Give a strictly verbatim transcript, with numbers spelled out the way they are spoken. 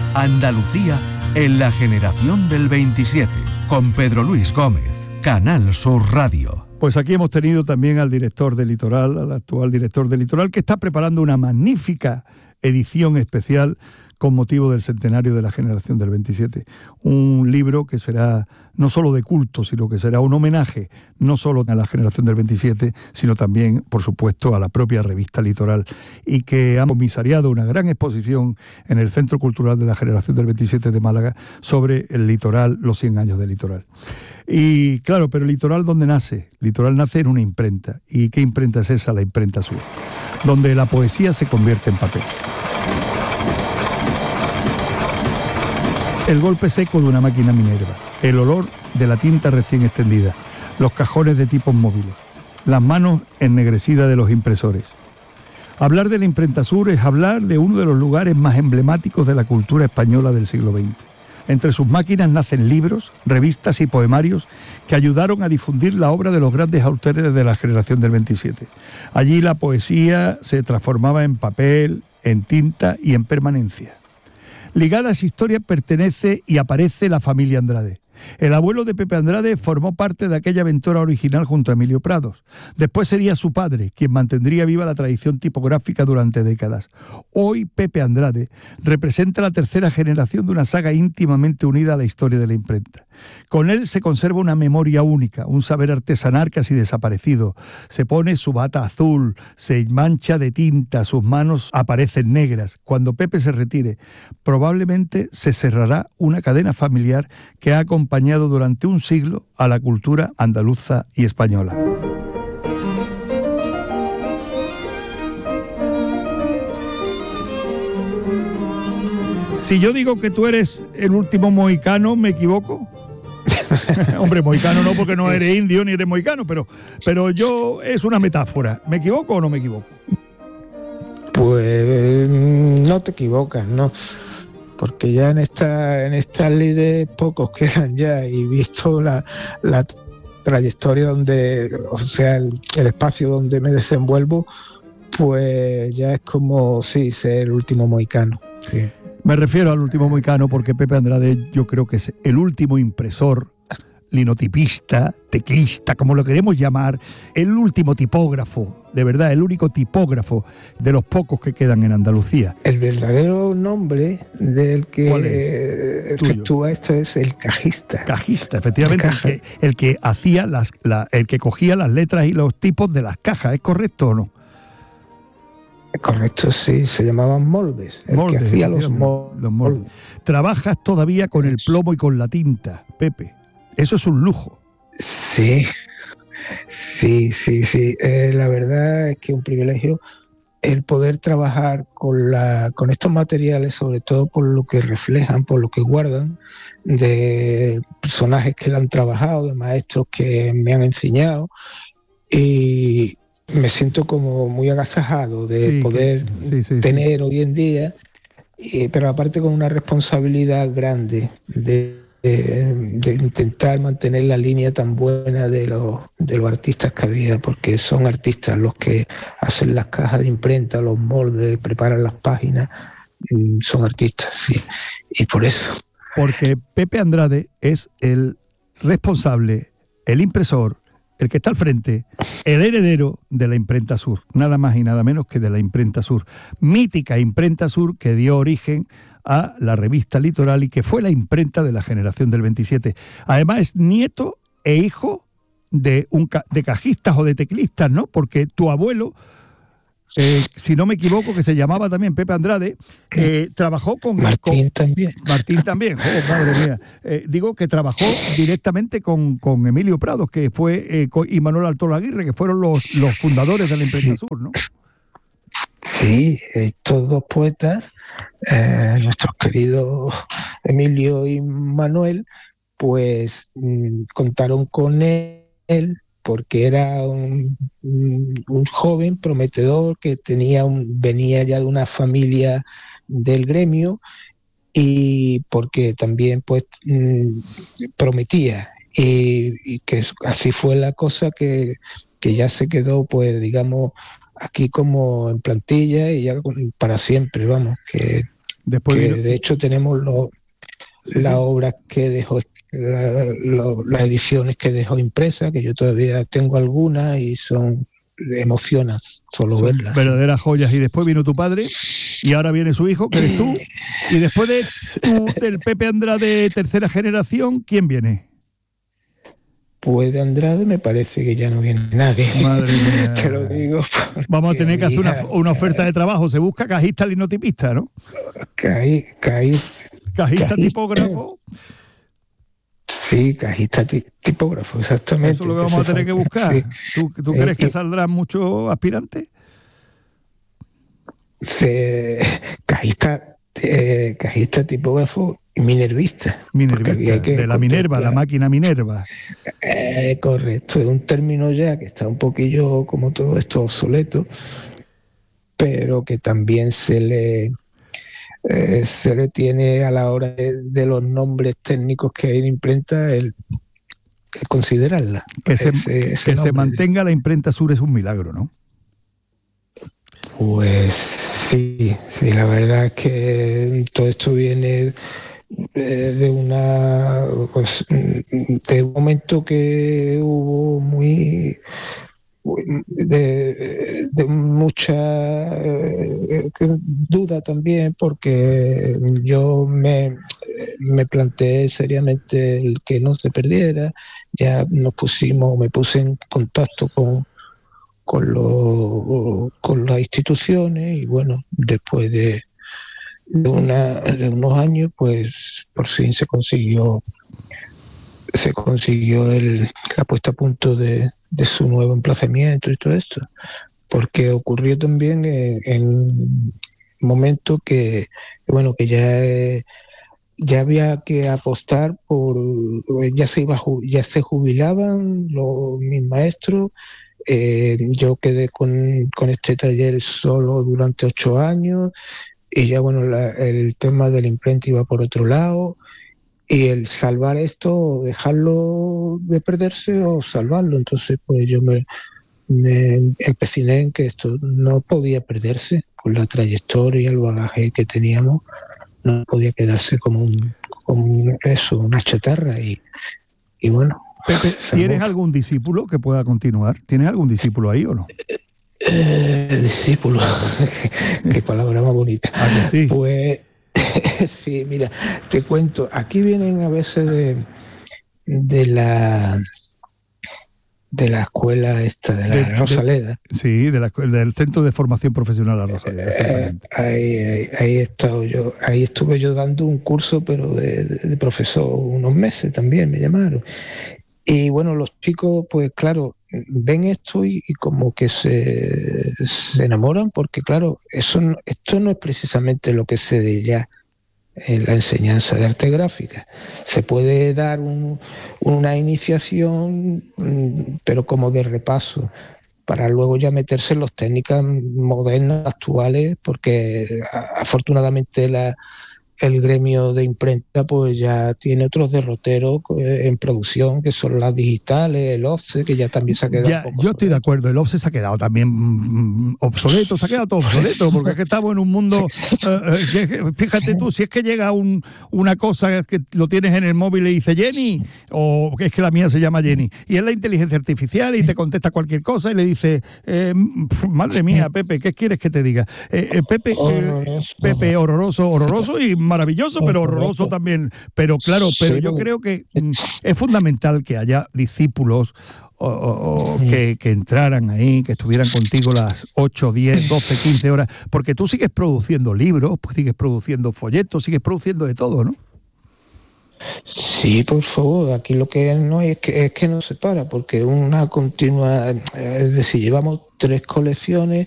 Andalucía en la generación del veintisiete, con Pedro Luis Gómez, Canal Sur Radio. Pues aquí hemos tenido también al director de Litoral, al actual director de Litoral, que está preparando una magnífica edición especial con motivo del centenario de la generación del veintisiete. Un libro que será no solo de culto, sino que será un homenaje no solo a la generación del veintisiete, sino también, por supuesto, a la propia revista Litoral, y que ha comisariado una gran exposición en el Centro Cultural de la Generación del veintisiete de Málaga sobre el litoral, los cien años del litoral. Y claro, pero el litoral, ¿dónde nace? Litoral nace en una imprenta. ¿Y qué imprenta es esa? La Imprenta Sur, donde la poesía se convierte en papel. El golpe seco de una máquina Minerva, el olor de la tinta recién extendida, los cajones de tipos móviles, las manos ennegrecidas de los impresores. Hablar de la Imprenta Sur es hablar de uno de los lugares más emblemáticos de la cultura española del siglo veinte. Entre sus máquinas nacen libros, revistas y poemarios que ayudaron a difundir la obra de los grandes autores de la generación del veintisiete. Allí la poesía se transformaba en papel, en tinta y en permanencia. Ligada a esa historia pertenece y aparece la familia Andrade. El abuelo de Pepe Andrade formó parte de aquella aventura original junto a Emilio Prados. Después sería su padre quien mantendría viva la tradición tipográfica durante décadas. Hoy Pepe Andrade representa la tercera generación de una saga íntimamente unida a la historia de la imprenta. Con él se conserva una memoria única, un saber artesanal casi desaparecido. Se pone su bata azul, se mancha de tinta, sus manos aparecen negras. Cuando Pepe se retire, probablemente se cerrará una cadena familiar que ha acompañado durante un siglo a la cultura andaluza y española. Si yo digo que tú eres el último mohicano, ¿me equivoco? Hombre, mohicano no, porque no eres indio ni eres mohicano, pero, pero yo, es una metáfora. ¿Me equivoco o no me equivoco? Pues no te equivocas, ¿no? Porque ya en esta en esta ley de pocos quedan ya, y visto la, la trayectoria donde, o sea, el, el espacio donde me desenvuelvo, pues ya es como, sí, ser el último mohicano, sí. Me refiero al último mohicano porque Pepe Andrade yo creo que es el último impresor, linotipista, teclista, como lo queremos llamar, el último tipógrafo, de verdad, el único tipógrafo de los pocos que quedan en Andalucía. El verdadero nombre del que efectúa esto es el cajista. Cajista, efectivamente, el, el, que, el que hacía las, la, el que cogía las letras y los tipos de las cajas, ¿es correcto o no? Correcto, sí, se llamaban moldes, el moldes, que hacía los, mol- los moldes. Trabajas todavía con el plomo y con la tinta, Pepe. Eso es un lujo. Sí, sí, sí, sí. Eh, la verdad es que es un privilegio el poder trabajar con, la, con estos materiales, sobre todo por lo que reflejan, por lo que guardan, de personajes que lo han trabajado, de maestros que me han enseñado, y me siento como muy agasajado de sí, poder que, sí, sí, tener sí. hoy en día, y, pero aparte con una responsabilidad grande de De, de intentar mantener la línea tan buena de los, de los artistas que había, porque son artistas los que hacen las cajas de imprenta, los moldes, preparan las páginas, son artistas, sí, y por eso. Porque Pepe Andrade es el responsable, el impresor, el que está al frente, el heredero de la Imprenta Sur, nada más y nada menos que de la Imprenta Sur, mítica Imprenta Sur que dio origen a la revista Litoral y que fue la imprenta de la generación del veintisiete. Además es nieto e hijo de, un ca- de cajistas o de teclistas, ¿no? Porque tu abuelo, eh, si no me equivoco, que se llamaba también Pepe Andrade, eh, trabajó con... Martín con, también. Martín también, oh, madre mía. Eh, digo que trabajó directamente con, con Emilio Prados, que fue, eh, con, y Manuel Altolo Aguirre, que fueron los, los fundadores de la Imprenta Sur, ¿no? Sí, estos dos poetas, eh, nuestros queridos Emilio y Manuel, pues mmm, contaron con él porque era un, un joven prometedor que tenía un, venía ya de una familia del gremio, y porque también pues mmm, prometía, y, y que así fue la cosa, que, que ya se quedó, pues digamos, aquí como en plantilla y ya para siempre, vamos, que Después que vino... de hecho tenemos los, sí, las sí. obras que dejó, la, lo, las ediciones que dejó impresas, que yo todavía tengo algunas y son emocionas solo Son verlas. verdaderas joyas. Y después vino tu padre y ahora viene su hijo, que eres tú. Y después de tú, del Pepe Andrade tercera generación, ¿quién viene? Pues de Andrade me parece que ya no viene nadie. Madre mía. Te lo digo. Vamos a tener que hacer una, hija, una oferta de trabajo. Se busca cajista linotipista, ¿no? Caí, caí, Cajista, cajista tipógrafo. Sí, cajista tipógrafo, exactamente. Eso es lo que vamos a tener que buscar. Sí. ¿Tú, tú crees eh, que saldrán muchos aspirantes? Se, cajista, eh, cajista tipógrafo y minervista. Minervista, de la Minerva, la máquina Minerva. Eh, correcto, es un término ya que está un poquillo como todo esto obsoleto, pero que también se le... Eh, se le tiene a la hora de, de los nombres técnicos que hay en imprenta el, el considerarla. Que, se, ese, ese que se mantenga la imprenta Sur es un milagro, ¿no? Pues sí, sí, la verdad es que todo esto viene de, de una pues, de un momento que hubo muy De, de mucha eh, duda también, porque yo me, me planteé seriamente el que no se perdiera. Ya nos pusimos, me puse en contacto con, con, lo, con las instituciones y bueno, después de, de, una, de unos años, pues por fin se consiguió se consiguió el, la puesta a punto de, de su nuevo emplazamiento y todo esto, porque ocurrió también en, en un momento que, bueno, que ya, eh, ya había que apostar por, ya se iba, ya se jubilaban los, mis maestros, eh, yo quedé con, con este taller solo durante ocho años y ya, bueno, la, el tema de la imprenta iba por otro lado. Y el salvar esto, dejarlo de perderse o salvarlo. Entonces, pues yo me, me empeciné en que esto no podía perderse con la trayectoria, el bagaje que teníamos, no podía quedarse como un, como un eso, una chatarra. Y, y bueno. Pepe, ¿tienes algún discípulo que pueda continuar? ¿Tienes algún discípulo ahí o no? Eh, discípulo, qué palabra más bonita. ¿Ah, que sí? Pues. Sí, mira, te cuento, aquí vienen a veces de, de la de la escuela esta, de la de, Rosaleda. De, sí, de la, del Centro de Formación Profesional La Rosaleda. Eh, ahí, ahí, ahí he estado yo, ahí estuve yo dando un curso, pero de, de, de profesor, unos meses también me llamaron. Y bueno, los chicos, pues claro, ven esto y, y como que se, se enamoran, porque claro, eso no, esto no es precisamente lo que se de ya en la enseñanza de arte gráfica. Se puede dar un, una iniciación, pero como de repaso, para luego ya meterse en las técnicas modernas, actuales, porque afortunadamente la el gremio de imprenta pues ya tiene otros derroteros en producción, que son las digitales, el offset, que ya también se ha quedado ya, un poco yo estoy de acuerdo, el offset se ha quedado también mm, obsoleto, se ha quedado todo obsoleto, porque es que estamos en un mundo, uh, que, fíjate tú, si es que llega un, una cosa que lo tienes en el móvil y dice Jenny, o que es que la mía se llama Jenny, y es la inteligencia artificial y te contesta cualquier cosa y le dice, eh, madre mía, Pepe, ¿qué quieres que te diga? Eh, eh, Pepe, eh, Pepe, horroroso, horroroso y maravilloso, pero horroroso también. Pero claro, pero yo creo que mm, es fundamental que haya discípulos o, o, o que, que entraran ahí, que estuvieran contigo las ocho, diez, doce, quince horas, porque tú sigues produciendo libros, pues sigues produciendo folletos, sigues produciendo de todo, ¿no? Sí, por favor, aquí lo que no es que, es que no se para, porque una continua, es decir, llevamos tres colecciones